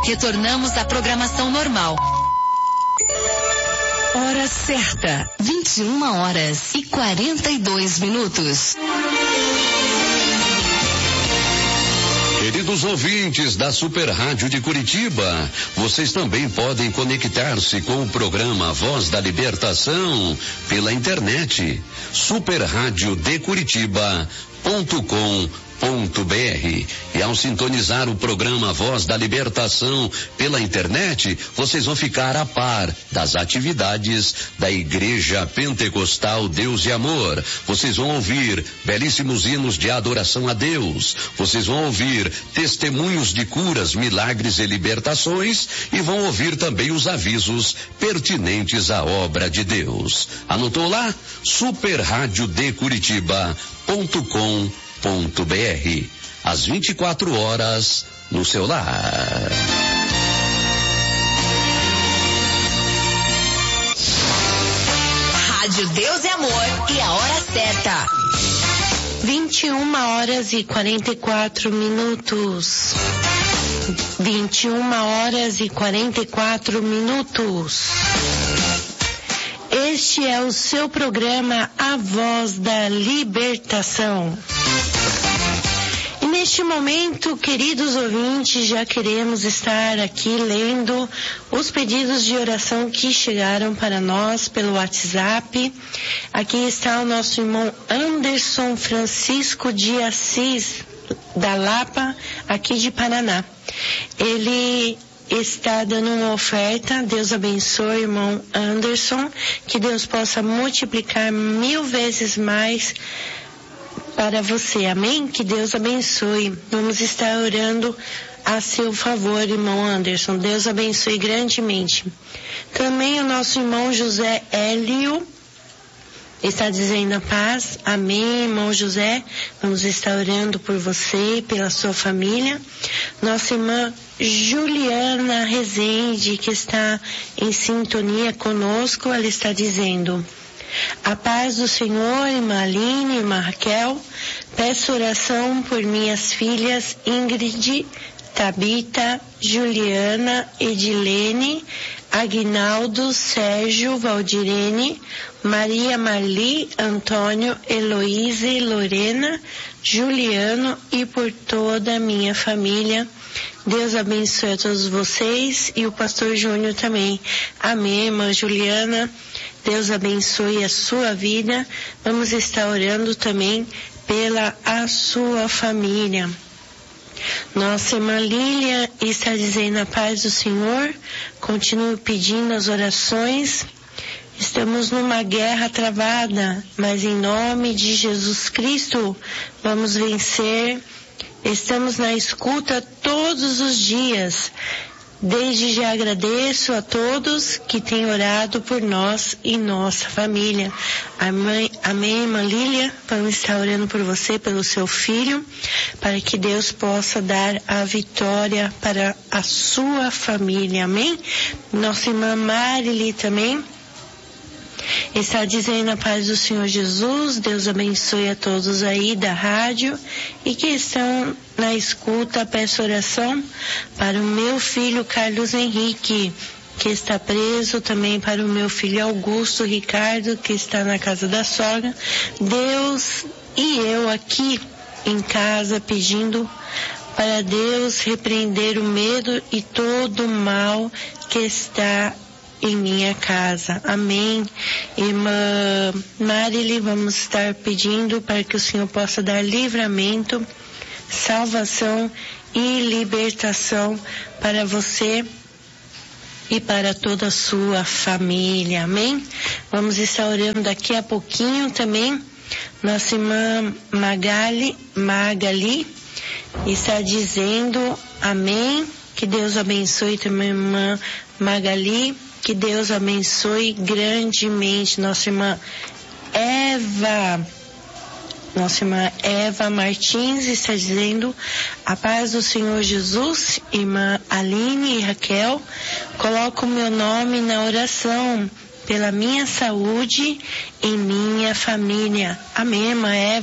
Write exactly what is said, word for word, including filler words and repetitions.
Retornamos à programação normal. Hora certa, vinte e uma horas e quarenta e dois minutos. Queridos ouvintes da Super Rádio de Curitiba, vocês também podem conectar-se com o programa Voz da Libertação pela internet. super rádio de curitiba ponto com ponto br. E ao sintonizar o programa Voz da Libertação pela internet, vocês vão ficar a par das atividades da Igreja Pentecostal Deus e Amor. Vocês vão ouvir belíssimos hinos de adoração a Deus. Vocês vão ouvir testemunhos de curas, milagres e libertações, e vão ouvir também os avisos pertinentes à obra de Deus. Anotou lá? super rádio de curitiba ponto com ponto br. Às vinte e quatro horas no seu lar. Rádio Deus e Amor e a hora certa. vinte e uma horas e quarenta e quatro minutos. vinte e uma horas e quarenta e quatro minutos. Este é o seu programa A Voz da Libertação. E neste momento, queridos ouvintes, já queremos estar aqui lendo os pedidos de oração que chegaram para nós pelo WhatsApp. Aqui está o nosso irmão Anderson Francisco de Assis, da Lapa, aqui de Paraná. Ele está dando uma oferta. Deus abençoe, irmão Anderson, que Deus possa multiplicar mil vezes mais para você, amém? Que Deus abençoe. Vamos estar orando a seu favor, irmão Anderson. Deus abençoe grandemente. Também o nosso irmão José Hélio está dizendo a paz, amém, irmão José. Vamos estar orando por você e pela sua família. Nossa irmã Juliana Rezende, que está em sintonia conosco, ela está dizendo: a paz do Senhor, irmã Aline, irmã Raquel. Peço oração por minhas filhas Ingrid, Tabita, Juliana, Edilene, Aguinaldo, Sérgio, Valdirene, Maria Marli, Antônio, Heloíse, Lorena, Juliano e por toda a minha família. Deus abençoe a todos vocês e o pastor Júnior também. Amém, irmã Juliana. Deus abençoe a sua vida. Vamos estar orando também pela a sua família. Nossa irmã Lília está dizendo a paz do Senhor. Continue pedindo as orações. Estamos numa guerra travada, mas em nome de Jesus Cristo vamos vencer. Estamos na escuta todos os dias. Desde já agradeço a todos que têm orado por nós e nossa família. Amém, amém, irmã Lília. Vamos estar orando por você, pelo seu filho, para que Deus possa dar a vitória para a sua família. Amém? Nossa irmã Marili também está dizendo a paz do Senhor Jesus. Deus abençoe a todos aí da rádio e que estão na escuta. Peço oração para o meu filho Carlos Henrique, que está preso, também para o meu filho Augusto Ricardo, que está na casa da sogra. Deus e eu aqui em casa pedindo para Deus repreender o medo e todo o mal que está em minha casa. Amém. Irmã Marili, vamos estar pedindo para que o Senhor possa dar livramento, salvação e libertação para você e para toda a sua família. Amém. Vamos estar orando daqui a pouquinho também. Nossa irmã Magali, Magali está dizendo amém. Que Deus abençoe também, irmã Magali. Que Deus abençoe grandemente. Nossa irmã Eva, nossa irmã Eva Martins está dizendo a paz do Senhor Jesus. Irmã Aline e Raquel, coloco o meu nome na oração pela minha saúde e minha família. Amém, irmã Eva.